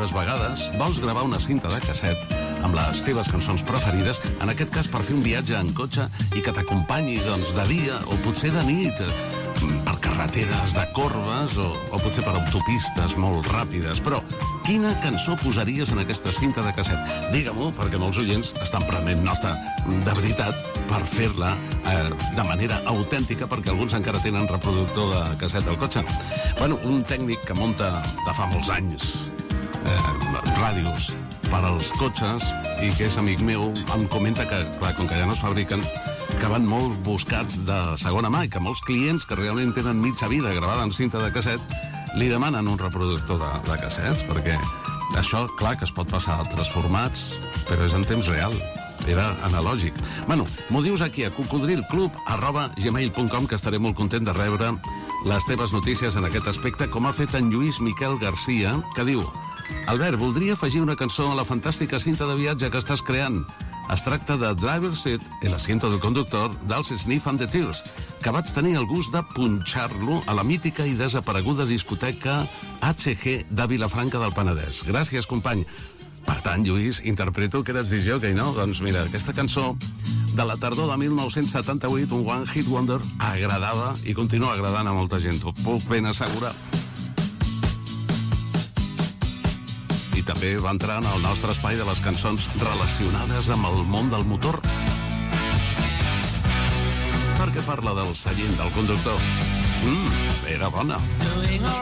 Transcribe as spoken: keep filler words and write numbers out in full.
altres vegades vols gravar una cinta de casset amb les teves cançons preferides, en aquest cas per fer un viatge en cotxe i que t'acompanyi, doncs, de dia o potser de nit, per carreteres de corbes o, o potser per autopistes molt ràpides. Però quina cançó posaries en aquesta cinta de casset? Digue-m'ho, perquè molts oients estan prenent nota de veritat per fer-la eh, de manera autèntica, perquè alguns encara tenen reproductor de casset al cotxe. Bueno, un tècnic que munta de fa molts anys eh, ràdios per als cotxes i que és amic meu, em comenta que, clar, com que ja no es fabriquen, que van molt buscats de segona mà i que molts clients que realment tenen mitja vida gravada en cinta de casset li demanen un reproductor de, de cassets, perquè això, clar, que es pot passar a altres formats, però és en temps real. Era analògic. Bueno, m'ho dius aquí a cocodrilclub arroba gmail punt com, que estaré molt content de rebre les teves notícies en aquest aspecte, com ha fet en Lluís Miquel Garcia, que diu: Albert, voldria afegir una cançó a la fantàstica cinta de viatge que estàs creant. Es tracta de Driver's Seat, el asiento del conductor, dels Sniff and the Tears, que vaig tenir el gust de punxar-lo a la mítica i desapareguda discoteca H G de Vilafranca del Penedès. Gràcies, company. Per tant, Lluís, interpreto que eres disc-jockey, no? Doncs mira, aquesta cançó de la tardor de mil nou-cents setanta-vuit, un One Hit Wonder, agradava i continua agradant a molta gent. Ho puc ben assegurar. I també va entrar en el nostre espai de les cançons relacionades amb el món del motor, perquè parla del seient del conductor. Mmm, era bona.